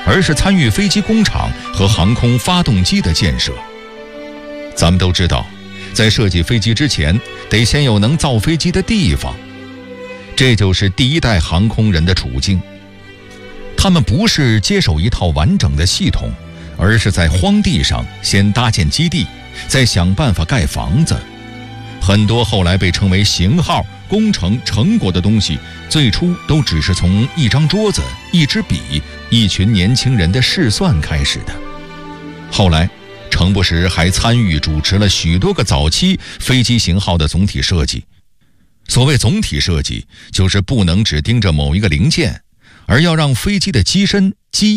而是参与飞机工厂和航空发动机的建设。咱们都知道，在设计飞机之前，得先有能造飞机的地方。这就是第一代航空人的处境。他们不是接手一套完整的系统，而是在荒地上先搭建基地，再想办法盖房子。很多后来被称为型号、工程成果的东西，最初都只是从一张桌子、一支笔、一群年轻人的试算开始的。后来程不时还参与主持了许多个早期飞机型号的总体设计。所谓总体设计，就是不能只盯着某一个零件，而要让飞机的机身、机